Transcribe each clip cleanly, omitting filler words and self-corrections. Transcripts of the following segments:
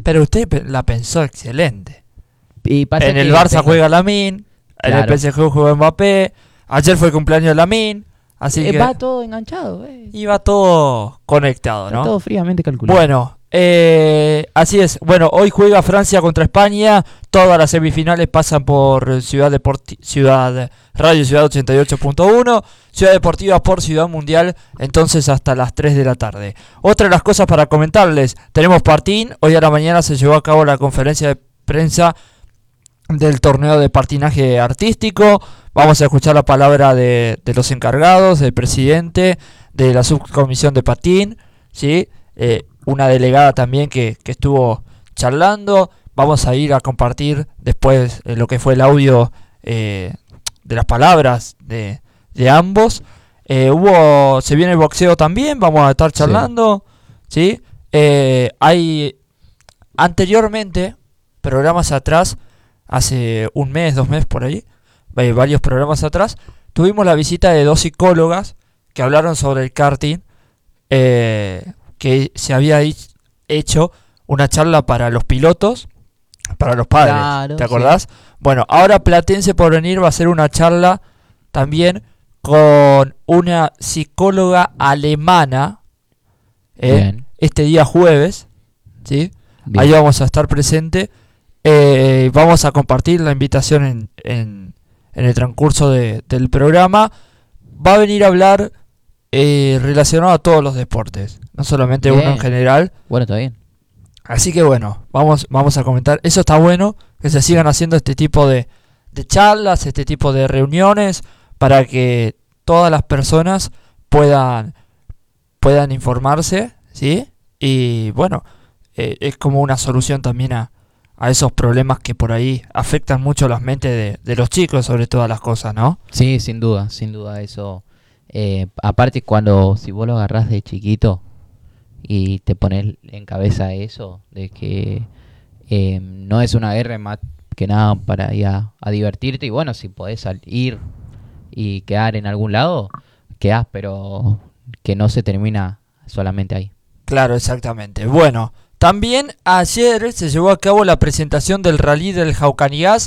Pero usted la pensó excelente. Y pasa En que el Barça tengo- juega Lamine, en el Claro. PSG juega Mbappé, ayer fue el cumpleaños de Lamine, así que Va todo enganchado, iba todo conectado, Está ¿no? todo fríamente calculado. Bueno, así es. Bueno, hoy juega Francia contra España. Todas las semifinales pasan por Radio Ciudad 88.1, Ciudad Deportiva por Ciudad Mundial, entonces hasta las 3 de la tarde. Otra de las cosas para comentarles, tenemos patín. Hoy a la mañana se llevó a cabo la conferencia de prensa del torneo de patinaje artístico. Vamos a escuchar la palabra de los encargados, del presidente de la subcomisión de patín, ¿sí? Una delegada también que estuvo charlando. Vamos a ir a compartir después lo que fue el audio de las palabras de ambos. Se viene el boxeo también, vamos a estar charlando, ¿sí? Hay anteriormente, programas atrás, hace un mes, 2 meses por ahí, varios programas atrás, tuvimos la visita de 2 psicólogas que hablaron sobre el karting, que se había hecho una charla para los pilotos, para los padres, Claro, ¿te acordás? sí. Bueno, ahora Platense Porvenir va a hacer una charla también con una psicóloga alemana, Bien. este día jueves, ¿sí? Bien. Ahí vamos a estar presente. Vamos a compartir la invitación en el transcurso del programa. Va a venir a hablar relacionado a todos los deportes, no solamente Bien. uno en general. Bueno, está bien. Así que bueno, vamos a comentar. Eso está bueno, que se sigan haciendo este tipo de charlas, este tipo de reuniones, para que todas las personas puedan informarse, ¿sí? Y bueno, es como una solución también a esos problemas que por ahí afectan mucho las mentes de los chicos, sobre todas las cosas, ¿no? Sí, sin duda eso. Aparte si vos lo agarrás de chiquito y te pones en cabeza eso, de que no es una guerra más que nada para ir a divertirte, y bueno, si podés ir y quedar en algún lado, quedás, pero que no se termina solamente ahí. Claro, exactamente. Bueno, también ayer se llevó a cabo la presentación del Rally del Jaucanigas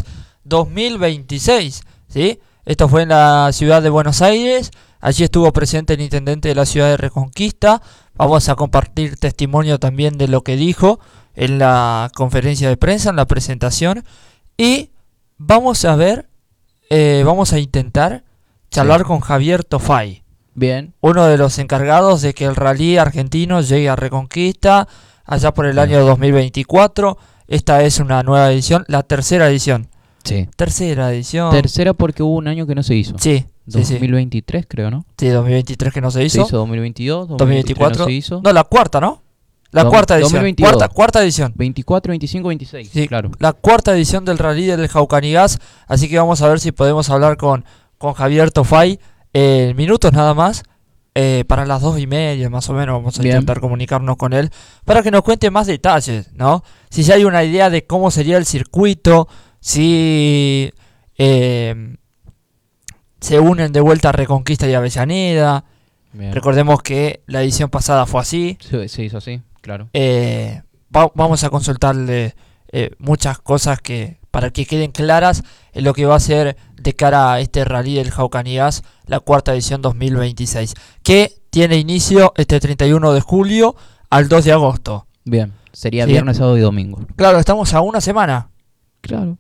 2026, ¿sí? Esto fue en la ciudad de Buenos Aires. Allí estuvo presente el intendente de la ciudad de Reconquista. Vamos a compartir testimonio también de lo que dijo en la conferencia de prensa, en la presentación. Y vamos a ver, vamos a intentar charlar con Javier Tofay, Bien. uno de los encargados de que el rally argentino llegue a Reconquista allá por el Bien. año 2024. Esta es una nueva edición, la tercera edición. Sí. Tercera edición. Tercera porque hubo un año que no se hizo. Sí, sí, sí. 2023 creo, ¿no? Sí, 2023 que no se Se hizo. hizo 2022, 2024. no se hizo. No, la cuarta, ¿no? La cuarta edición. 2022. Cuarta edición. 24, 25, 26. Sí, Claro. la cuarta edición del Rally del Jaucanigas. Así que vamos a ver si podemos hablar con Javier Tofay en minutos nada más. Para las 2:30 más o menos vamos a Bien. intentar comunicarnos con él para que nos cuente más detalles, ¿no? Si ya hay una idea de cómo sería el circuito, si se unen de vuelta a Reconquista y Avellaneda. Bien. Recordemos que la edición pasada fue así. Se hizo así, claro. Vamos a consultarle muchas cosas para que queden claras en lo que va a ser de cara a este Rally del Jaucanigas, la cuarta edición 2026, que tiene inicio este 31 de julio al 2 de agosto. Bien. Sería Sí. viernes, sábado y domingo. Claro, estamos a una semana. Claro.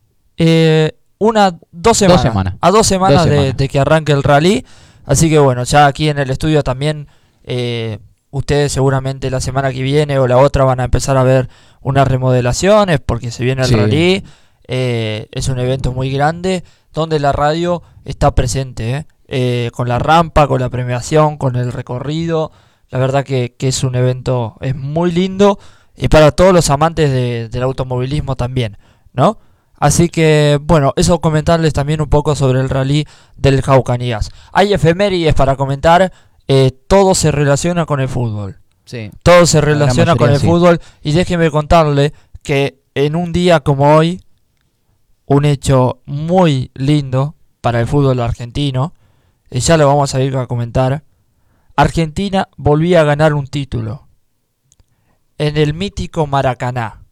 2 semanas. 2 semanas. A 2 semanas, 2 semanas. de que arranque el rally. Así que bueno, ya aquí en el estudio también ustedes seguramente la semana que viene o la otra van a empezar a ver unas remodelaciones porque se viene el Sí. rally. Es un evento muy grande donde la radio está presente, con la rampa, con la premiación, con el recorrido. La verdad que es un evento, es muy lindo, y para todos los amantes del automovilismo también, ¿no? Así que, bueno, eso comentarles también un poco sobre el rally del Jaucanigas. Hay efemérides para comentar, todo se relaciona con el fútbol. Sí. Todo se relaciona mayoría con el sí. fútbol, y déjeme contarle que en un día como hoy, un hecho muy lindo para el fútbol argentino, ya lo vamos a ir a comentar. Argentina volvía a ganar un título en el mítico Maracaná.